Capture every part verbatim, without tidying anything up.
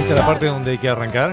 Esta es la parte donde hay que arrancar.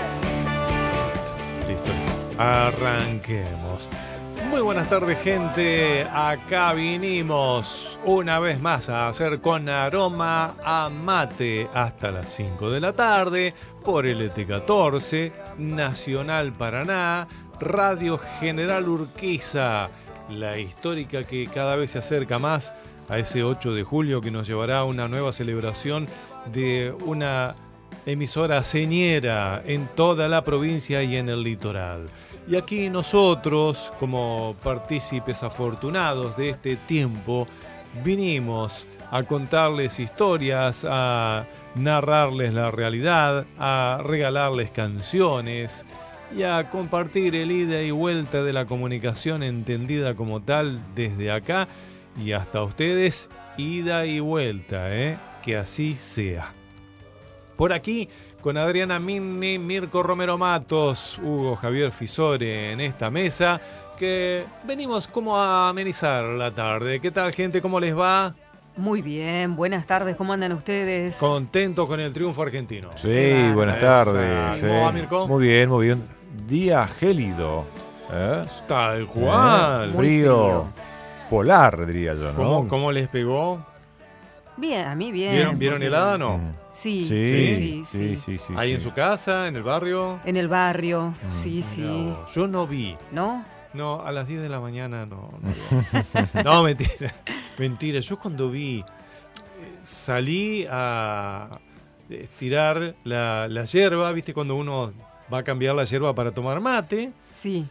Listo. Arranquemos. Muy buenas tardes, gente. Acá vinimos una vez más a hacer Con Aroma a Mate hasta las cinco de la tarde por L T catorce, Nacional Paraná, Radio General Urquiza, la histórica que cada vez se acerca más a ese ocho de julio que nos llevará a una nueva celebración de una emisora señera en toda la provincia y en el litoral. Y aquí nosotros, como partícipes afortunados de este tiempo, vinimos a contarles historias, a narrarles la realidad, a regalarles canciones y a compartir el ida y vuelta de la comunicación entendida como tal desde acá y hasta ustedes, ida y vuelta, ¿eh? Que así sea. Por aquí, con Adriana Minni, Mirko Romero Matos, Hugo Javier Fisore en esta mesa, que venimos como a amenizar la tarde. ¿Qué tal, gente? ¿Cómo les va? Muy bien, buenas tardes, ¿cómo andan ustedes? Contentos con el triunfo argentino. Sí, claro. Buenas tardes. ¿Cómo sí. va, Mirko? Muy bien, muy bien. Día gélido. ¿Eh? Tal cual. ¿Eh? Muy Frío, frío. polar, diría yo, ¿no? ¿Cómo, cómo les pegó? Bien, a mí bien. ¿Vieron, ¿vieron porque- helada, no? Mm. Sí, Sí, sí, sí, sí, sí, sí, ¿Ahí sí. en su casa, en el barrio? En el barrio, Mm. sí, sí. No, yo no vi. ¿No? No, a las diez de la mañana no. No, no mentira. Mentira. Yo cuando vi, eh, salí a estirar la, la yerba, ¿viste? Cuando uno va a cambiar la yerba para tomar mate. Sí.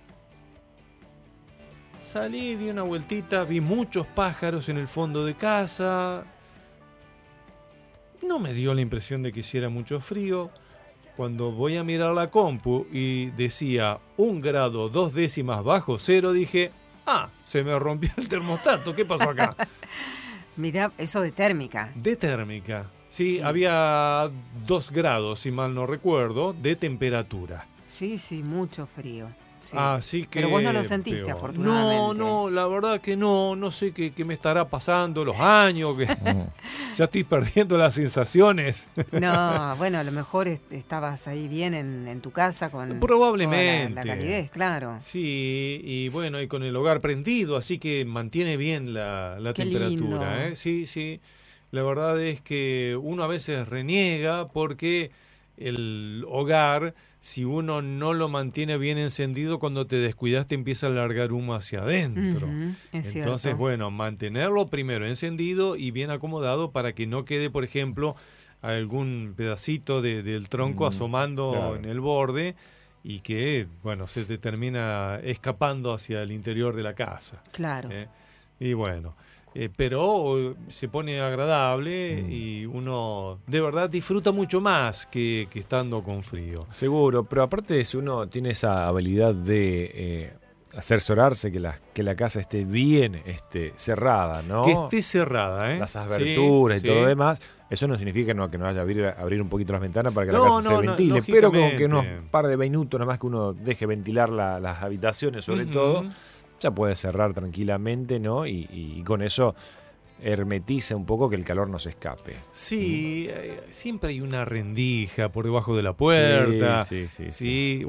Salí, di una vueltita, vi muchos pájaros en el fondo de casa. No me dio la impresión de que hiciera mucho frío. Cuando voy a mirar la compu y decía un grado dos décimas bajo cero, dije, ah, se me rompió el termostato, ¿qué pasó acá? Mirá, eso de térmica. De térmica. Sí, Sí. había dos grados, si mal no recuerdo, de temperatura. Sí, sí, mucho frío. Sí. Así que Pero vos no lo sentiste, peor. afortunadamente. No, no, la verdad que no, no sé qué, qué me estará pasando, los años, que ya estoy perdiendo las sensaciones. No, bueno, a lo mejor est- estabas ahí bien en, en tu casa con Probablemente. toda la, la calidez, claro. Sí, y bueno, y con el hogar prendido, así que mantiene bien la, la Qué temperatura. lindo. ¿eh? Sí, sí. La verdad es que uno a veces reniega porque el hogar, si uno no lo mantiene bien encendido, cuando te descuidas te empieza a largar humo hacia adentro. Ujú, es Entonces, cierto. bueno, mantenerlo primero encendido y bien acomodado para que no quede, por ejemplo, algún pedacito de, del tronco Mm, asomando claro. en el borde y que, bueno, se te termina escapando hacia el interior de la casa. Claro. ¿eh? Y bueno, eh, pero se pone agradable Mm. y uno de verdad disfruta mucho más que, que estando con frío. Seguro, pero aparte de eso, uno tiene esa habilidad de eh, asesorarse que la, que la casa esté bien este, cerrada, ¿no? Que esté cerrada, ¿eh? Las aberturas Sí, y todo sí. lo demás. Eso no significa no, que no haya que abrir, abrir un poquito las ventanas para que No, la casa no, se no, ventile, pero como que unos lógicamente. par de minutos nada más que uno deje ventilar la- las habitaciones sobre Ujú. todo, ya puede cerrar tranquilamente, ¿no? Y, y- y con eso hermetiza un poco que el calor no se escape. Sí, eh, siempre hay una rendija por debajo de la puerta, Sí, sí, sí, sí,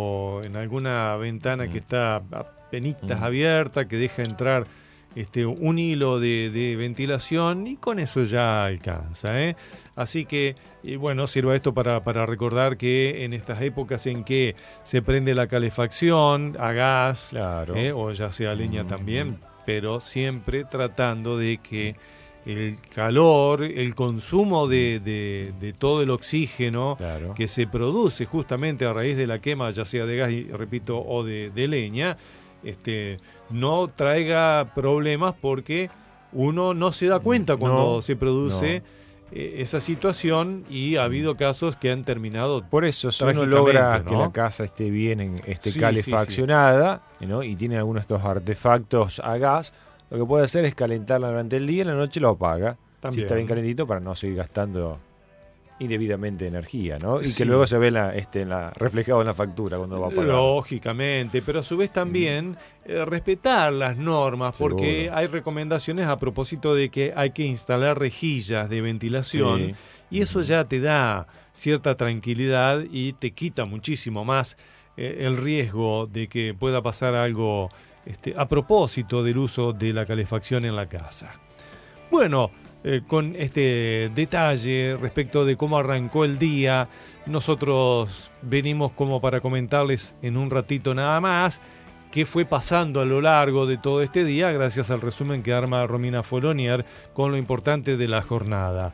o en alguna ventana Mm. que está apenitas Mm. abierta, que deja entrar este un hilo de, de ventilación y con eso ya alcanza, ¿eh? Así que, y bueno, sirva esto para, para recordar que en estas épocas en que se prende la calefacción a gas, Claro. ¿eh? o ya sea leña Mm. también, pero siempre tratando de que el calor, el consumo de, de, de todo el oxígeno Claro. que se produce justamente a raíz de la quema, ya sea de gas, y, repito, o de, de leña, este, no traiga problemas porque uno no se da cuenta cuando No, se produce no. eh, esa situación y ha habido casos que han terminado. Por eso, si uno Trágicamente, logra ¿no? que la casa esté bien en, esté Sí, calefaccionada, ¿no? Y tiene algunos de estos artefactos a gas, lo que puede hacer es calentarla durante el día y en la noche lo apaga. Si También. está bien calentito para no seguir gastando indebidamente energía, ¿no? Y Sí. que luego se ve la, este, en la, reflejado en la factura cuando va a pagar. Lógicamente, pero a su vez también eh, respetar las normas, Seguro. porque hay recomendaciones a propósito de que hay que instalar rejillas de ventilación Sí. y eso ya te da cierta tranquilidad y te quita muchísimo más eh, el riesgo de que pueda pasar algo este, a propósito del uso de la calefacción en la casa. Bueno, eh, con este detalle respecto de cómo arrancó el día, nosotros venimos como para comentarles en un ratito nada más qué fue pasando a lo largo de todo este día, gracias al resumen que arma Romina Folonier con lo importante de la jornada.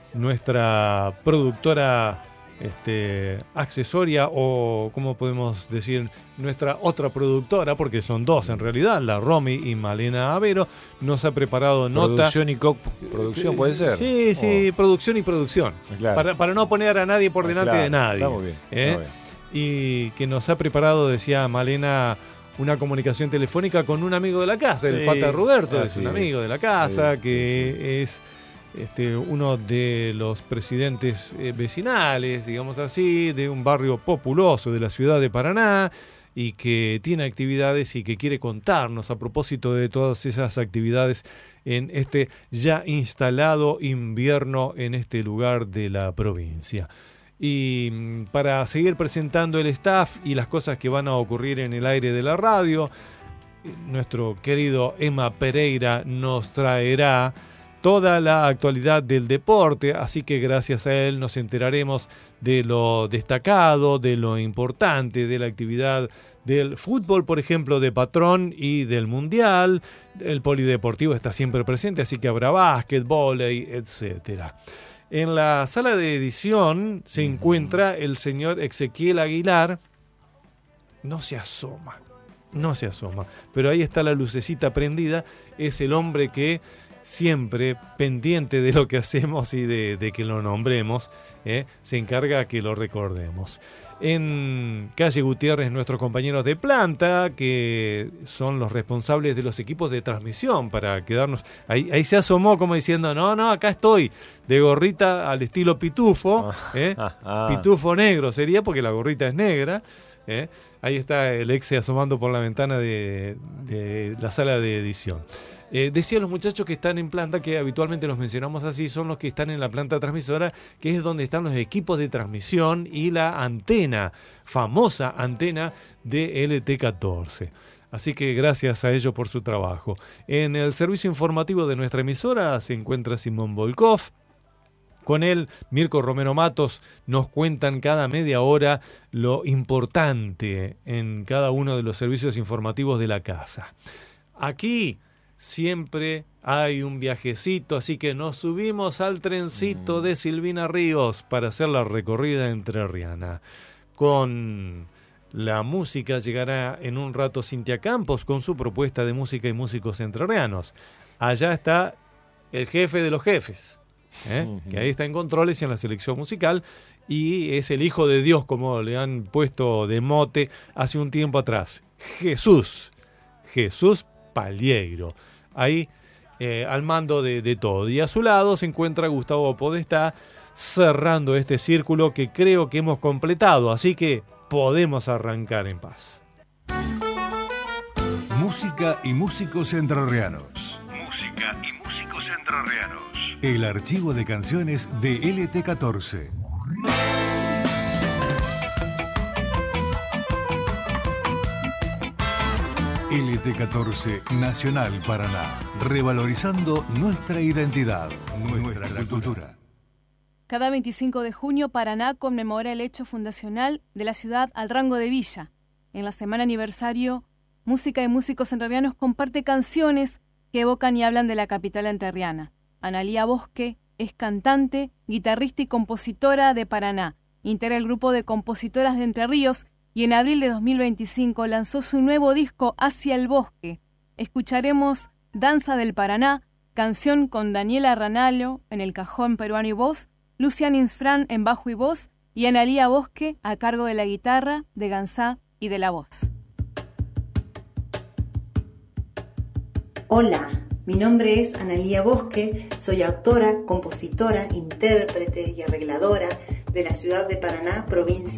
Nuestra productora este, accesoria, o como podemos decir, nuestra otra productora, porque son dos en realidad, la Romy y Malena Avero, nos ha preparado nota. Producción y co-producción, ¿puede ser? Sí, sí, Oh. producción y producción. Claro. Para, para no poner a nadie por Ah, delante claro, de nadie. está muy bien, ¿eh? está bien. Y que nos ha preparado, decía Malena, una comunicación telefónica con un amigo de la casa, el Sí, Pata Roberto, es así un es. amigo de la casa, Sí, que sí, es este, uno de los presidentes eh, vecinales, digamos así, de un barrio populoso de la ciudad de Paraná, y que tiene actividades y que quiere contarnos a propósito de todas esas actividades en este ya instalado invierno en este lugar de la provincia. Y mm, para seguir presentando el staff y las cosas que van a ocurrir en el aire de la radio, eh, nuestro querido Emma Pereira nos traerá toda la actualidad del deporte, así que gracias a él nos enteraremos de lo destacado, de lo importante de la actividad del fútbol, por ejemplo, de Patrón y del Mundial. El polideportivo está siempre presente, así que habrá básquet, vóley, etcétera. En la sala de edición se encuentra el señor Ezequiel Aguilar. No se asoma, no se asoma, pero ahí está la lucecita prendida. Es el hombre que siempre, pendiente de lo que hacemos y de, de que lo nombremos, ¿eh? se encarga que lo recordemos. En Calle Gutiérrez, nuestros compañeros de planta, que son los responsables de los equipos de transmisión, para quedarnos... Ahí, ahí se asomó como diciendo, no, no, acá estoy, de gorrita al estilo pitufo, ¿eh? Ah, ah. Pitufo negro sería, porque la gorrita es negra. ¿eh? Ahí está el ex asomando por la ventana de, de la sala de edición. Eh, decían los muchachos que están en planta, que habitualmente los mencionamos así, son los que están en la planta transmisora, que es donde están los equipos de transmisión y la antena, famosa antena de L T catorce. Así que gracias a ellos por su trabajo. En el servicio informativo de nuestra emisora se encuentra Simón Volkov. Con él, Mirko Romero Matos, nos cuentan cada media hora lo importante en cada uno de los servicios informativos de la casa. Aquí siempre hay un viajecito, así que nos subimos al trencito de Silvina Ríos para hacer la recorrida entrerriana. Con la música llegará en un rato Cintia Campos con su propuesta de música y músicos entrerrianos. Allá está el jefe de los jefes, ¿eh? uh-huh. que ahí está en controles y en la selección musical, y es el hijo de Dios, como le han puesto de mote hace un tiempo atrás. Jesús, Jesús Palieiro. Ahí eh, al mando de, de todo. Y a su lado se encuentra Gustavo Podestá, cerrando este círculo que creo que hemos completado. Así que podemos arrancar en paz. Música y músicos entrerrianos. Música y músicos entrerrianos. El archivo de canciones de L T catorce. L T catorce Nacional Paraná, revalorizando nuestra identidad, nuestra, nuestra cultura. Cada veinticinco de junio, Paraná conmemora el hecho fundacional de la ciudad al rango de villa. En la semana aniversario, Música y Músicos Entrerrianos comparte canciones que evocan y hablan de la capital entrerriana. Analía Bosque es cantante, guitarrista y compositora de Paraná. Integra el grupo de compositoras de Entre Ríos y en abril de dos mil veinticinco lanzó su nuevo disco Hacia el Bosque. Escucharemos Danza del Paraná, canción con Daniela Ranallo en el cajón peruano y voz, Lucian Insfran en bajo y voz y Analía Bosque a cargo de la guitarra, de Gansá y de la voz. Hola, Mi nombre es Analía Bosque, soy autora, compositora, intérprete y arregladora de la ciudad de Paraná, provincia